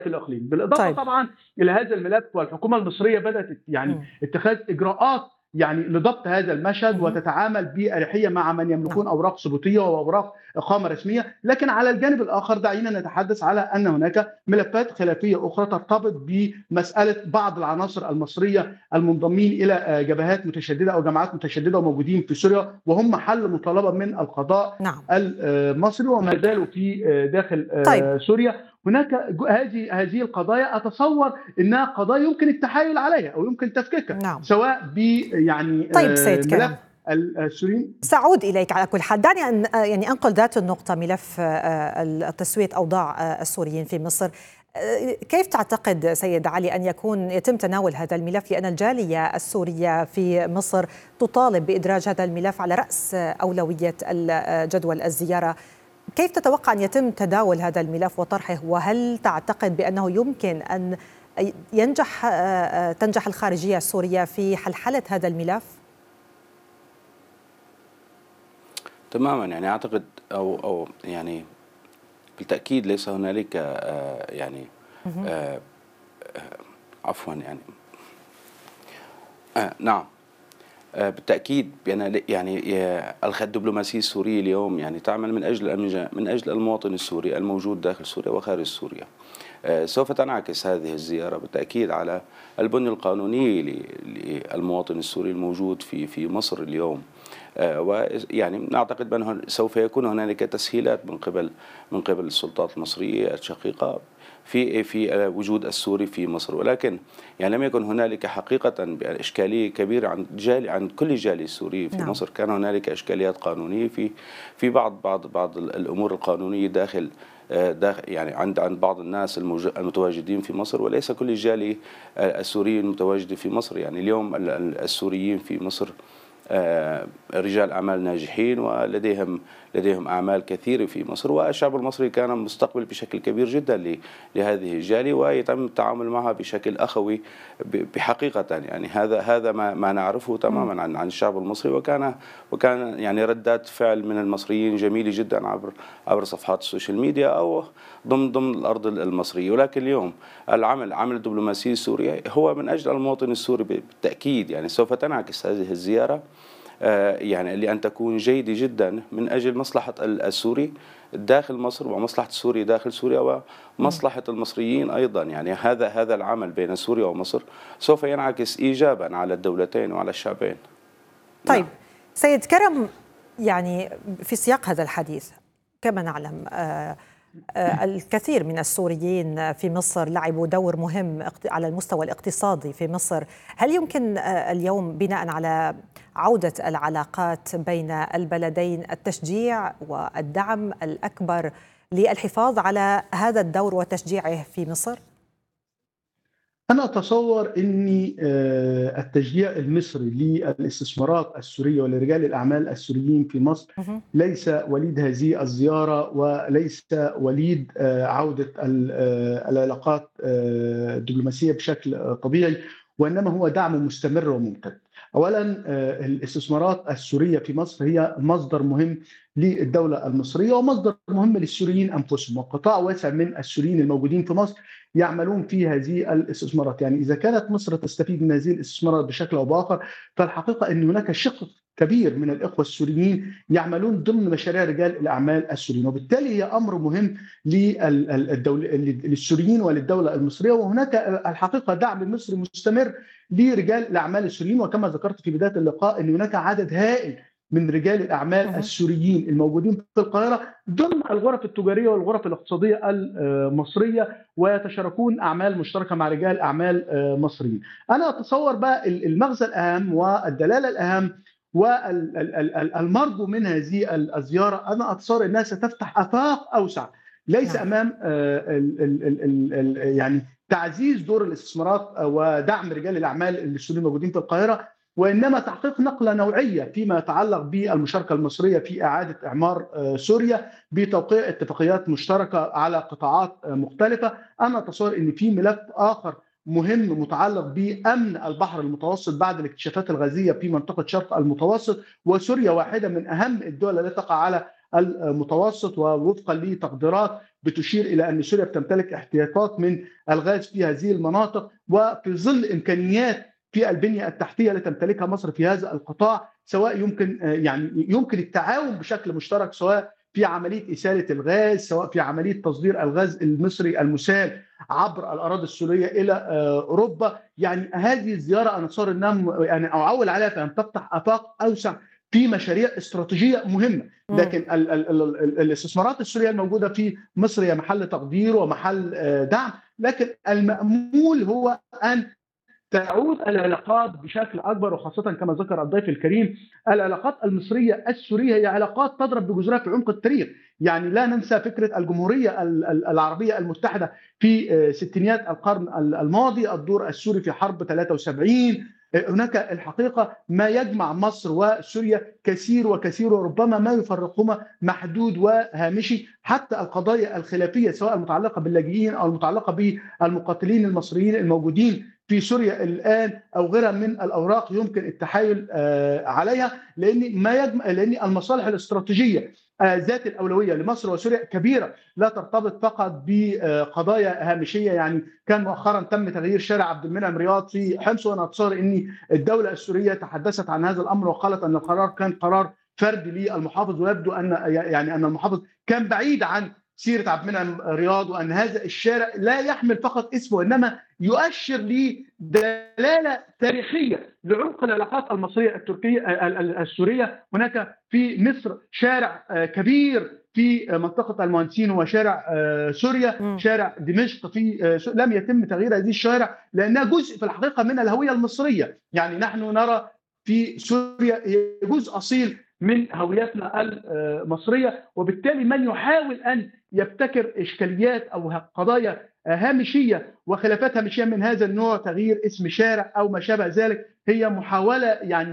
في الإقليم. بالإضافة طيب. طبعًا إلى هذا الملف، والحكومة المصرية بدأت يعني إمم. اتخاذ إجراءات يعني لضبط هذا المشهد، اهم. وتتعامل بأريحية مع من نعم. يملكون أوراق ثبوتية وأوراق إقامة رسمية. لكن على الجانب الآخر دعينا نتحدث على أن هناك ملفات خلافية أخرى ترتبط بمسألة بعض العناصر المصرية المنضمين إلى جبهات متشددة أو جماعات متشددة وموجودين في سوريا، وهم محل مطالبة من القضاء نعم. المصري وما زالوا في داخل طيب. سوريا. هناك هذه القضايا أتصور أنها قضايا يمكن التحايل عليها أو يمكن تفكيكها، نعم. سواء ب يعني طيب سيد ملف كرم، السوريين. سأعود إليك على كل حال. دعني أن يعني أنقل ذات النقطة، ملف تسوية أوضاع السوريين في مصر. كيف تعتقد سيد علي أن يتم تناول هذا الملف، لأن الجالية السورية في مصر تطالب بإدراج هذا الملف على رأس أولوية جدول الزيارة؟ كيف تتوقع أن يتم تداول هذا الملف وطرحه، وهل تعتقد بأنه يمكن أن تنجح الخارجية السورية في حلحلة هذا الملف؟ تماما، يعني أعتقد أو يعني بالتأكيد ليس هنالك يعني عفوا يعني نعم بالتأكيد بأن يعني الدبلوماسية السورية اليوم يعني تعمل من أجل المواطن السوري الموجود داخل سوريا وخارج سوريا. سوف تنعكس هذه الزيارة بالتأكيد على البنية القانونية للمواطن السوري الموجود في مصر اليوم. ويعني نعتقد بأنه سوف يكون هنالك تسهيلات من قبل السلطات المصرية الشقيقة في وجود السوري في مصر، ولكن يعني لم يكن هنالك حقيقة إشكالية كبيرة عند كل الجالية السوري في مصر. كان هنالك إشكاليات قانونية في بعض الأمور القانونية داخل يعني عند بعض الناس المتواجدين في مصر، وليس كل الجالية السوريين المتواجدة في مصر. يعني اليوم السوريين في مصر رجال أعمال ناجحين ولديهم أعمال كثيرة في مصر، والشعب المصري كان مستقبل بشكل كبير جدا لهذه الجالية، ويتم التعامل معها بشكل أخوي بحقيقة. يعني هذا ما نعرفه تماما عن الشعب المصري، وكان يعني ردات فعل من المصريين جميلة جدا عبر صفحات السوشيال ميديا أو ضمن الأرض المصرية. ولكن اليوم عمل الدبلوماسية السورية هو من أجل المواطن السوري بالتأكيد. يعني سوف تنعكس هذه الزيارة يعني لأن تكون جيدة جدا من أجل مصلحة السوري داخل مصر، ومصلحة السوري داخل سوريا، ومصلحة المصريين أيضا. يعني هذا العمل بين سوريا ومصر سوف ينعكس إيجابا على الدولتين وعلى الشعبين. طيب سيد كرم، يعني في سياق هذا الحديث كما نعلم الكثير من السوريين في مصر لعبوا دور مهم على المستوى الاقتصادي في مصر. هل يمكن اليوم بناء على عودة العلاقات بين البلدين التشجيع والدعم الأكبر للحفاظ على هذا الدور وتشجيعه في مصر؟ أنا أتصور أن التشجيع المصري للاستثمارات السورية ولرجال الأعمال السوريين في مصر ليس وليد هذه الزيارة، وليس وليد عودة العلاقات الدبلوماسية بشكل طبيعي، وإنما هو دعم مستمر وممتد. أولا الاستثمارات السورية في مصر هي مصدر مهم للدولة المصرية ومصدر مهم للسوريين أنفسهم، وقطاع واسع من السوريين الموجودين في مصر يعملون في هذه الاستثمارات. يعني إذا كانت مصر تستفيد من هذه الاستثمارات بشكل أو بآخر، فالحقيقة أن هناك شق كبير من الإخوة السوريين يعملون ضمن مشاريع رجال الأعمال السوريين، وبالتالي هي أمر مهم للسوريين وللدولة المصرية. وهناك الحقيقة دعم مصري مستمر لرجال الأعمال السوريين، وكما ذكرت في بداية اللقاء أن هناك عدد هائل من رجال الأعمال السوريين الموجودين في القاهرة ضمن الغرف التجارية والغرف الاقتصادية المصرية، ويتشاركون أعمال مشتركة مع رجال أعمال مصريين. أنا أتصور بقى المغزى الأهم والدلالة الأهم والمرجو من هذه الزيارة، أنا أتصور أنها ستفتح آفاق أوسع، ليس أمام يعني تعزيز دور الاستثمارات ودعم رجال الأعمال السوريين الموجودين في القاهرة، وإنما تحقيق نقلة نوعية فيما يتعلق بالمشاركة المصرية في إعادة إعمار سوريا بتوقيع اتفاقيات مشتركة على قطاعات مختلفة. أنا أتصور أن في ملف آخر مهم متعلق بأمن البحر المتوسط بعد الاكتشافات الغازية في منطقة شرق المتوسط، وسوريا واحدة من أهم الدول التي تقع على المتوسط، ووفقا لتقديرات بتشير إلى أن سوريا بتمتلك احتياطات من الغاز في هذه المناطق، وفي ظل إمكانيات في البنية التحتية التي تمتلكها مصر في هذا القطاع، سواء يمكن التعاون بشكل مشترك، سواء في عملية إسالة الغاز، سواء في عملية تصدير الغاز المصري المسال عبر الأراضي السورية إلى أوروبا. يعني هذه الزيارة أنا أتصور أنها يعني أعول عليها في أن تفتح آفاق أوسع في مشاريع استراتيجية مهمة. لكن الاستثمارات السورية الموجودة في مصر هي محل تقدير ومحل دعم، لكن المأمول هو أن تعود العلاقات بشكل أكبر، وخاصة كما ذكر الضيف الكريم العلاقات المصرية السورية هي علاقات تضرب بجذورها في عمق التاريخ. يعني لا ننسى فكرة الجمهورية العربية المتحدة في ستينيات القرن الماضي، الدور السوري في حرب 73. هناك الحقيقة ما يجمع مصر وسوريا كثير وكثير، وربما ما يفرقهما محدود وهامشي. حتى القضايا الخلافية سواء المتعلقة باللاجئين أو المتعلقة بالمقاتلين المصريين الموجودين في سوريا الآن أو غيرها من الأوراق يمكن التحايل عليها، لأن المصالح الاستراتيجية ذات الأولوية لمصر وسوريا كبيرة، لا ترتبط فقط بقضايا هامشية. يعني كان مؤخرا تم تغيير شارع عبد المنعم رياض في حمص، وأنا أتصور أن الدولة السورية تحدثت عن هذا الأمر وقالت أن القرار كان قرار فردي للمحافظ، ويبدو أن المحافظ كان بعيد عن سيرة عبد المنعم رياض، وأن هذا الشارع لا يحمل فقط اسمه وإنما يؤشر لدلالة تاريخية لعمق العلاقات المصرية السورية. هناك في مصر شارع كبير في منطقة المهندسين وشارع سوريا، شارع دمشق في لم يتم تغيير هذه الشوارع لأنها جزء في الحقيقة من الهوية المصرية. يعني نحن نرى في سوريا جزء أصيل من هويتنا المصرية، وبالتالي من يحاول أن يبتكر إشكاليات أو قضايا هامشية وخلافات هامشية من هذا النوع، تغيير اسم شارع أو ما شابه ذلك، هي محاولة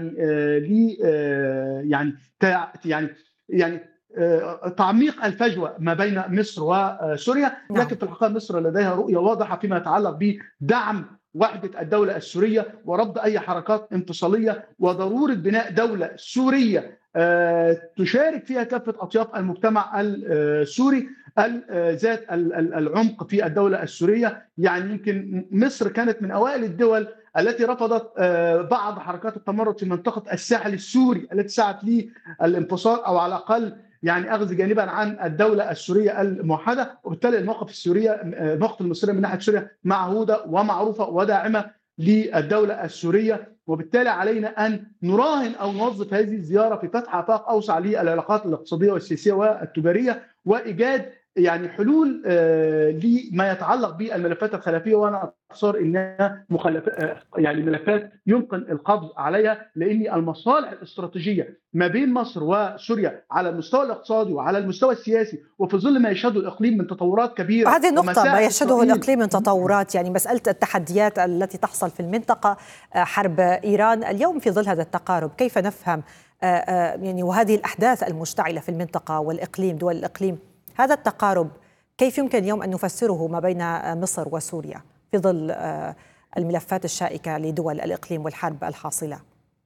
يعني تعميق الفجوة ما بين مصر وسوريا. لكن في الحقيقة مصر لديها رؤية واضحة فيما يتعلق بدعم وحدة الدولة السورية ورفض أي حركات انفصالية، وضرورة بناء دولة سورية تشارك فيها كافة أطياف المجتمع السوري ذات العمق في الدولة السورية. يعني يمكن مصر كانت من أوائل الدول التي رفضت بعض حركات التمرد في منطقة الساحل السوري التي سعت للانفصال أو على الأقل يعني أخذ جانبا عن الدولة السورية الموحدة. وبالتالي الموقف المصري من ناحية سوريا معهودة ومعروفة وداعمة للدولة السورية، وبالتالي علينا أن نراهن أو نوظف هذه الزيارة في فتح آفاق أوسع للعلاقات الاقتصادية والسياسية والتجارية، وإيجاد يعني حلول لما يتعلق بالملفات الخلافية. وأنا أتصور أنها يعني ملفات يمكن القبض عليها، لأن المصالح الاستراتيجية ما بين مصر وسوريا على المستوى الاقتصادي وعلى المستوى السياسي، وفي ظل ما يشهده الإقليم من تطورات كبيرة. وهذه النقطة ما يشهده الإقليم من تطورات، يعني مسألة التحديات التي تحصل في المنطقة، حرب إيران اليوم في ظل هذا التقارب، كيف نفهم يعني وهذه الأحداث المشتعلة في المنطقة والإقليم دول الإقليم، هذا التقارب كيف يمكن اليوم أن نفسره ما بين مصر وسوريا في ظل الملفات الشائكة لدول الإقليم والحرب الحاصلة؟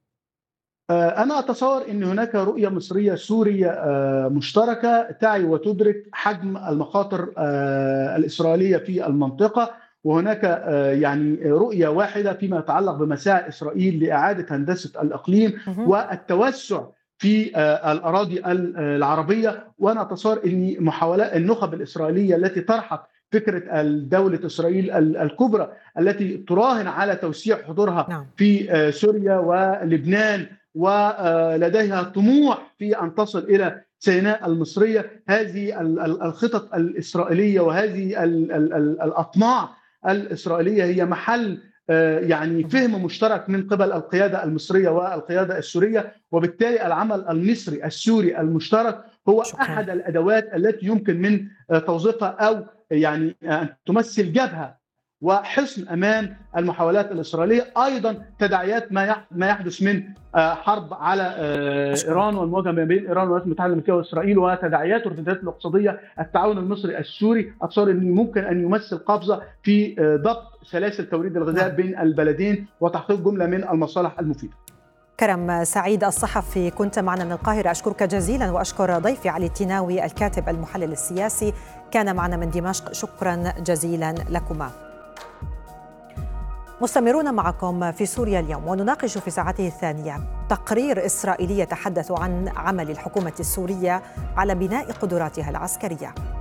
أنا أتصور أن هناك رؤية مصرية سورية مشتركة تعي وتدرك حجم المخاطر الإسرائيلية في المنطقة، وهناك يعني رؤية واحدة فيما يتعلق بمساعي إسرائيل لإعادة هندسة الإقليم والتوسع في الأراضي العربية. وأنا أتصور أن محاولات النخب الإسرائيلية التي طرحت فكرة الدولة إسرائيل الكبرى التي تراهن على توسيع حضورها في سوريا ولبنان، ولديها طموح في أن تصل إلى سيناء المصرية، هذه الخطط الإسرائيلية وهذه الأطماع الإسرائيلية هي محل يعني فهم مشترك من قبل القيادة المصرية والقيادة السورية. وبالتالي العمل المصري السوري المشترك هو أحد الأدوات التي يمكن من توظيفها أو يعني أن تمثل جبهة وحصن أمام المحاولات الإسرائيلية. أيضا تداعيات ما يحدث من حرب على إيران والمواجهة ما بين إيران والولايات المتحدة الأمريكية وإسرائيل، وتداعيات والارتدادات الاقتصادية، التعاون المصري السوري أتصور أنه ممكن أن يمثل قفزة في ضبط سلاسل توريد الغذاء بين البلدين وتحقيق جملة من المصالح المفيدة. كرم سعيد الصحفي كنت معنا من القاهرة، أشكرك جزيلا، وأشكر ضيفي علي التيناوي الكاتب المحلل السياسي كان معنا من دمشق، شكرا جزيلا لكما. مستمرون معكم في سوريا اليوم، ونناقش في ساعته الثانية تقرير إسرائيلي يتحدث عن عمل الحكومة السورية على بناء قدراتها العسكرية.